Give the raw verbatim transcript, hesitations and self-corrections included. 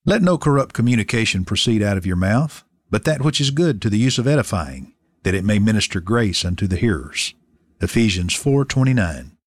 Let no corrupt communication proceed out of your mouth, but that which is good to the use of edifying, that it may minister grace unto the hearers. Ephesians four twenty-nine.